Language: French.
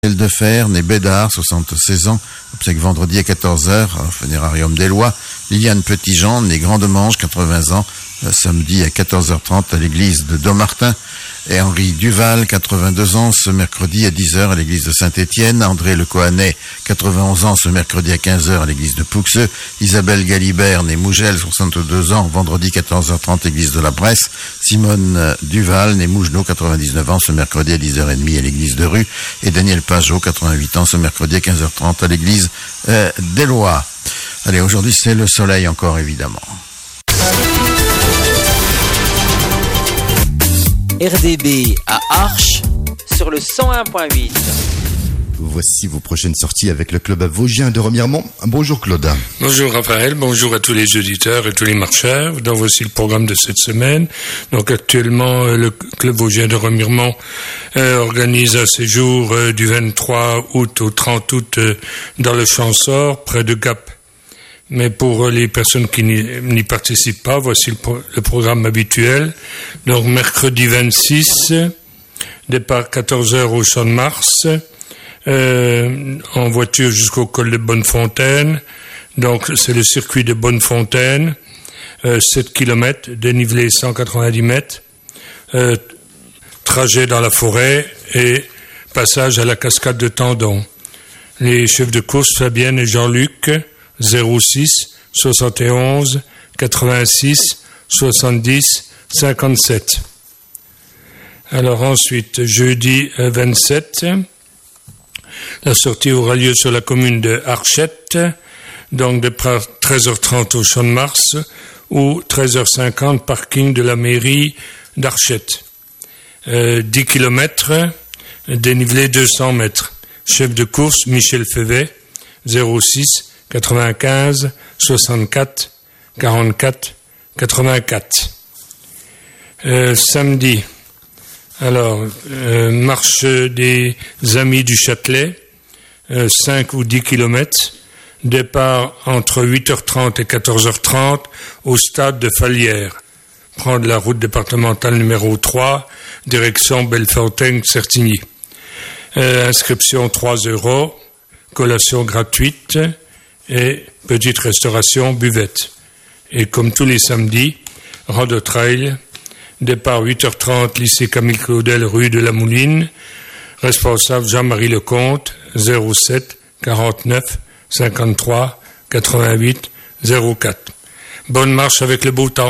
de Fer, né Bédard, 76 ans, obsèque vendredi à 14h, au Funérarium des Lois. Liliane Petitjean, né Grand-Demange, 80 ans, samedi à 14h30 à l'église de Dommartin. Et Henri Duval, 82 ans, ce mercredi à 10h à l'église de Saint-Étienne. André Le Cohanet, 91 ans, ce mercredi à 15h à l'église de Pouxeux. Isabelle Galibert, née Mougel, 62 ans, vendredi 14h30 église de la Bresse. Simone Duval, née Mougenot, 99 ans, ce mercredi à 10h30 à l'église de Rue. Et Daniel Pajot, 88 ans, ce mercredi à 15h30 à l'église des Lois. Allez, aujourd'hui c'est le soleil encore, évidemment. RDB à Arches sur le 101.8. Voici vos prochaines sorties avec le club vosgien de Remiremont. Bonjour Claude. Bonjour Raphaël, bonjour à tous les auditeurs et tous les marcheurs. Donc voici le programme de cette semaine. Donc actuellement, le club vosgien de Remiremont organise un séjour du 23 août au 30 août dans le Champsaur, près de Gap. Mais pour les personnes qui n'y participent pas, voici le programme habituel. Donc mercredi 26, départ 14h au Champ de Mars, en voiture jusqu'au col de Bonnefontaine. Donc c'est le circuit de Bonnefontaine, 7 km, dénivelé 190 mètres, trajet dans la forêt et passage à la cascade de Tendon. Les chefs de course Fabienne et Jean-Luc, 06 71 86 70 57. Alors ensuite, jeudi 27, la sortie aura lieu sur la commune de Archette, donc de 13h30 au Champ de Mars ou 13h50 parking de la mairie d'Archette. 10 km, dénivelé 200 mètres. Chef de course Michel Fevet, 06 95 64 44 84. Samedi, alors marche des Amis du Châtelet, 5 ou 10 km, départ entre 8h30 et 14h30 au stade de Falières. Prendre la route départementale numéro 3, direction Bellefontaine-Certigny. Inscription 3 €, collation gratuite et petite restauration buvette. Et comme tous les samedis, Rando Trail, départ 8h30, lycée Camille Claudel, rue de la Mouline, responsable Jean-Marie Lecomte, 07 49 53 88 04. Bonne marche avec le beau temps.